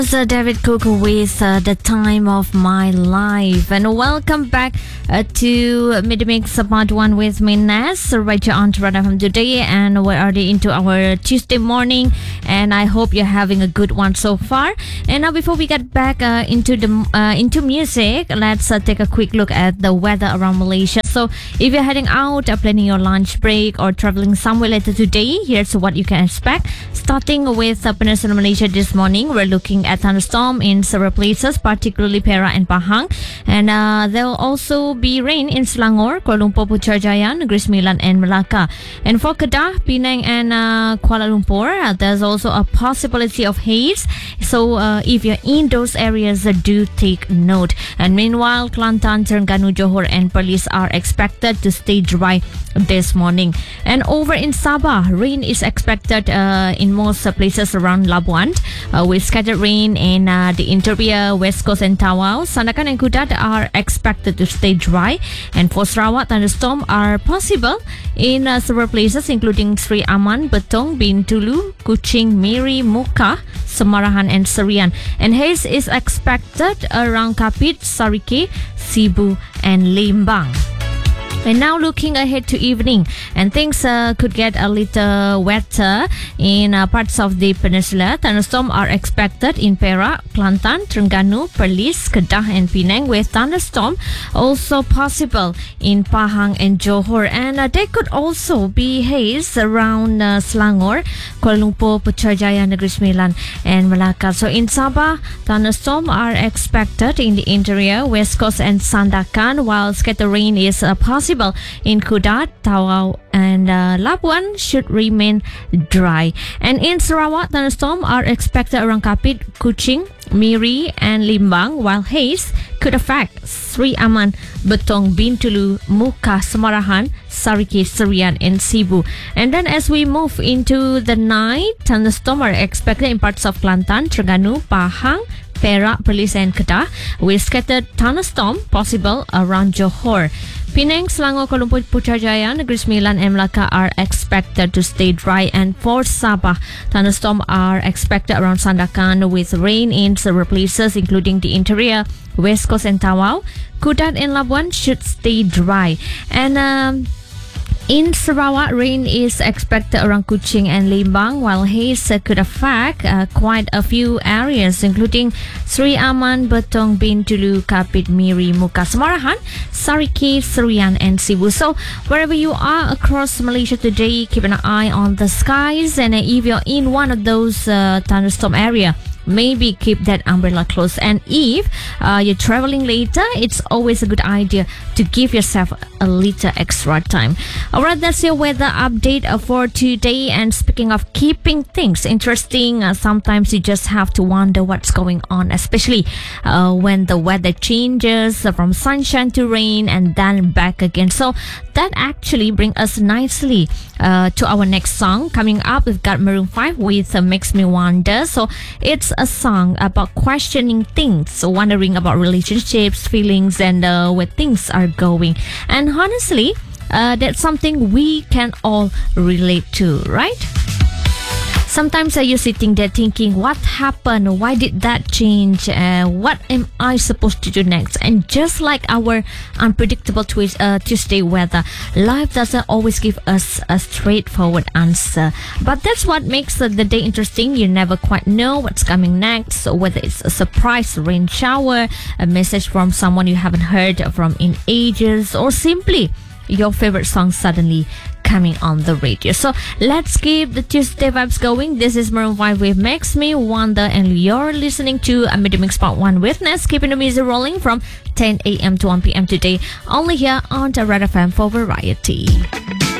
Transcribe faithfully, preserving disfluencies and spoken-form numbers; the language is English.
Uh, David Cook with uh, The Time of My Life, and welcome back uh, to Mid-Mix Part one with me, Ness, right here on Toronto F M today, and we're already into our Tuesday morning, and I hope you're having a good one so far. And now before we get back uh, into the uh, into music, let's uh, take a quick look at the weather around Malaysia. So if you're heading out, uh, planning your lunch break or traveling somewhere later today, here's what you can expect. Starting with uh, Peninsular Malaysia this morning, we're looking at thunderstorm in several places, particularly Perak and Pahang, and uh, there will also be rain in Selangor, Kuala Lumpur, Putrajaya, Negeri Sembilan, and Melaka. And for Kedah, Penang, and uh, Kuala Lumpur, uh, there's also a possibility of haze. So uh, if you're in those areas, uh, do take note. And meanwhile, Kelantan, Terengganu, Johor, and Perlis are expected to stay dry this morning. And over in Sabah, rain is expected uh, in most uh, places around Labuan, uh, with scattered rain in uh, the interior, West Coast, and Tawau. Sandakan and Kudat are expected to stay dry. And for Sarawak, thunderstorms are possible in uh, several places, including Sri Aman, Betong, Bintulu, Kuching, Miri, Muka, Semarahan, and Serian. And haze is expected around Kapit, Sarike, Sibu, and Lembang. And now looking ahead to evening, and things uh, could get a little wetter in uh, parts of the peninsula. Thunderstorms are expected in Perak, Kelantan, Terengganu, Perlis, Kedah, and Penang, with thunderstorm also possible in Pahang and Johor. And uh, there could also be haze around uh, Selangor, Kuala Lumpur, Putrajaya, Negeri Sembilan, and Melaka. So in Sabah, thunderstorms are expected in the interior, West Coast, and Sandakan, while scattered rain is uh, possible in Kudat, Tawau, and uh, Labuan should remain dry. And in Sarawak, thunderstorms are expected around Kapit, Kuching, Miri, and Lembang, while haze could affect Sri Aman, Betong, Bintulu, Muka, Semarahan, Sarike, Serian, and Sibu. And then as we move into the night, thunderstorms are expected in parts of Kelantan, Terengganu, Pahang, Perak, Perlis, and Kedah, with scattered thunderstorm possible around Johor. Penang, Selangor, Kuala Lumpur, Putrajaya, Negeri Sembilan, and Melaka are expected to stay dry. And for Sabah, thunderstorms are expected around Sandakan, with rain in several places, including the interior, West Coast, and Tawau. Kudat and Labuan should stay dry. And um, in Sarawak, rain is expected around Kuching and Lembang, while haze could affect uh, quite a few areas, including Sri Aman, Betong, Bintulu, Kapit, Miri, Muka, Semarahan, Sarike, Serian, and Sibu. So wherever you are across Malaysia today, keep an eye on the skies, and if you're in one of those uh, thunderstorm area, maybe keep that umbrella close. And if uh, you're traveling later, it's always a good idea to give yourself a little extra time. Alright, that's your weather update uh, for today. And speaking of keeping things interesting, uh, sometimes you just have to wonder what's going on, especially uh, when the weather changes uh, from sunshine to rain and then back again. So that actually brings us nicely uh, to our next song. Coming up, we've got Maroon five with uh, Makes Me Wonder. So it's a song about questioning things, wondering about relationships, feelings, and uh, where things are going. And honestly, uh, that's something we can all relate to, right? Sometimes are you sitting there thinking, what happened? Why did that change? Uh, what am I supposed to do next? And just like our unpredictable twist, uh, Tuesday weather, life doesn't always give us a straightforward answer. But that's what makes uh, the day interesting. You never quite know what's coming next. So whether it's a surprise rain shower, a message from someone you haven't heard from in ages, or simply your favorite song suddenly coming on the radio. So let's keep the Tuesday vibes going. This is Maroon five with Makes Me Wonder, and you're listening to a Mid-Mix Part one with Ness, keeping the music rolling from ten a.m. to one p.m. today, only here on Toronto F M for Variety.